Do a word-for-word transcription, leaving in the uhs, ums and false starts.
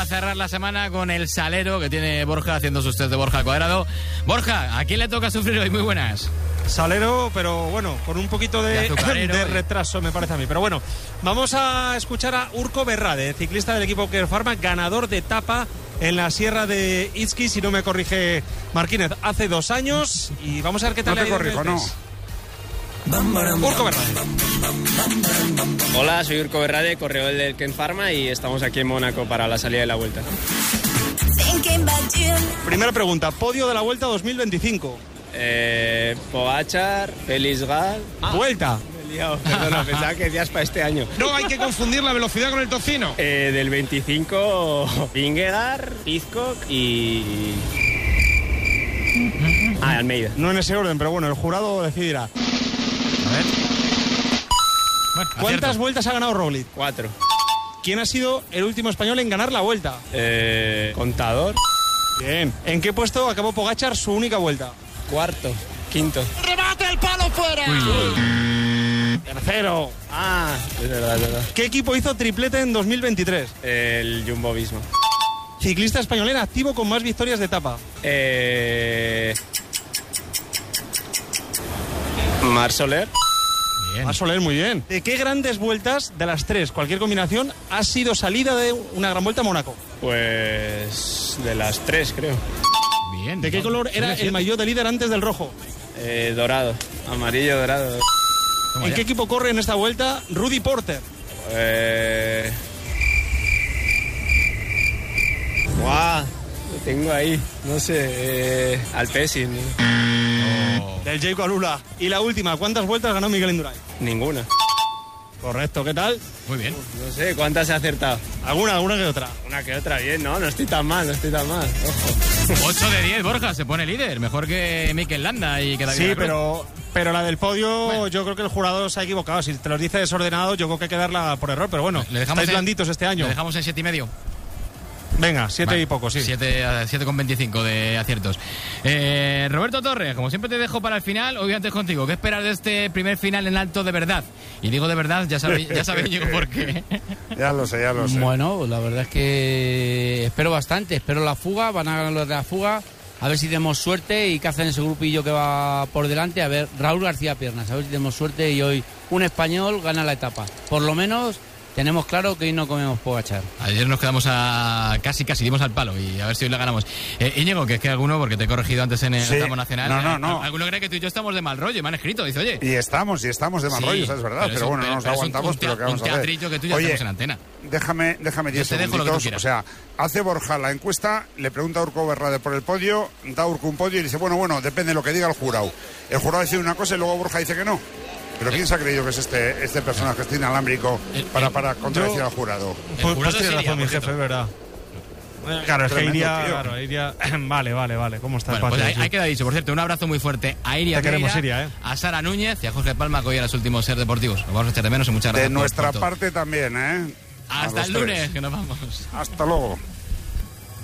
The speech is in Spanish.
cerrar la semana con el salero que tiene Borja haciendo sus test de Borja al cuadrado. Borja, ¿a quién le toca sufrir hoy? Muy buenas. Salero, pero bueno, con un poquito de, de, de retraso, me parece a mí. Pero bueno, vamos a escuchar a Urko Berrade, ciclista del equipo Kern Pharma, ganador de etapa en la Sierra de Izqui, si no me corrige Marquínez, hace dos años. Y vamos a ver qué tal. No te corrijo, no. Urko Berrade. Hola, soy Urko Berrade, corredor del Kern Pharma, y estamos aquí en Mónaco para la salida de la Vuelta. Primera pregunta, podio de la Vuelta dos mil veinticinco. Eh, Pogačar, Félix Gal... Ah, Vuelta. Me he liado, perdona, pensaba que decías para este año. No hay que confundir la velocidad con el tocino. Eh, del veinticinco, Vingegaard, Pizcock y... Ah, Almeida. No en ese orden, pero bueno, el jurado decidirá. A ver. Bueno, ¿Cuántas acierto. vueltas ha ganado Roglic? Cuatro. ¿Quién ha sido el último español en ganar la Vuelta? Eh, Contador. Bien. ¿En qué puesto acabó Pogačar su única vuelta? Cuarto. Quinto. ¡Remate el palo fuera! Tercero. Ah, es verdad, es verdad. ¿Qué equipo hizo triplete en dos mil veintitrés? El Jumbo Visma. Ciclista español en activo con más victorias de etapa. Eh... Mar Soler. Bien. Va a Soler, muy bien. ¿De qué grandes vueltas, de las tres, cualquier combinación, ha sido salida de una gran vuelta a Mónaco? Pues... de las tres, creo. Bien. ¿De qué color era el maillot de líder antes del rojo? Eh, dorado. Amarillo, dorado. ¿En qué equipo corre en esta vuelta Rudy Porter? Eh... Guau, lo tengo ahí. No sé, eh... Alpecin. Oh. Del Jayco Alula. Y la última, ¿cuántas vueltas ganó Miguel Indurain? Ninguna. Correcto, ¿qué tal? Muy bien. No sé, ¿cuántas he acertado? Alguna, alguna que otra. Una que otra, bien, no, no estoy tan mal, no estoy tan mal. Ojo. ocho de diez, Borja, se pone líder. Mejor que Mikel Landa y que David Sí, Arroyo. pero, pero la del podio, Bueno. yo creo que el jurado se ha equivocado. Si te lo dice desordenado, yo creo que hay que darla por error. Pero bueno, Le dejamos estáis en- blanditos este año. Le dejamos en siete y medio. Venga, siete Vale. y poco, sí. siete con veinticinco de aciertos. Eh, Roberto Torres, como siempre te dejo para el final, hoy antes contigo. ¿Qué esperas de este primer final en alto de verdad? Y digo de verdad, ya sabéis ya sabe Diego por qué. Ya lo sé, ya lo sé. Bueno, la verdad es que espero bastante, espero la fuga, van a ganar los de la fuga, a ver si tenemos suerte y qué hacen ese grupillo que va por delante. A ver, Raúl García Piernas, a ver si tenemos suerte y hoy un español gana la etapa. Por lo menos tenemos claro que hoy no comemos Pogačar. Ayer nos quedamos a casi, casi dimos al palo y a ver si hoy la ganamos. Eh, Íñigo, que es que alguno, porque te he corregido antes en el Sí. tramo nacional, No, no, eh, no. alguno cree que tú y yo estamos de mal rollo y me han escrito, dice, oye. Y estamos, y estamos de mal Sí, rollo, eso es verdad, pero pero, es un- bueno, pero- no nos pero es un- aguantamos, un tea- pero ¿qué vamos un a hacer? teatrillo que tú ya Oye, estamos en antena. déjame, déjame diez Yo te dejo lo que tú segunditos. quieras. O sea, hace Borja la encuesta, le pregunta a Urko Berrade por el podio, da Urko un podio y dice, bueno, bueno, depende de lo que diga el jurado. El jurado dice una cosa y luego Borja dice que no. Pero ¿quién se ha creído que es este, este personaje, este inalámbrico, El- para, el- para contradecir yo- al jurado? El Pues, jurado pues de tienes Siria, razón, mi por jefe, cierto. es verdad. Claro, es que Tremendo, iría, tío. claro, iría. Vale, vale, vale. ¿Cómo está Bueno, el pues patio? ahí, Sí. ahí queda dicho. Por cierto, un abrazo muy fuerte a Iria Te queremos, Pereira, Iria, ¿eh? a Sara Núñez y a Jorge Palma, que hoy eran los últimos ser deportivos. Nos vamos a echar de menos y muchas gracias De por- nuestra por todo. parte también, ¿eh? A Hasta los el lunes, tres. que nos vamos. Hasta luego.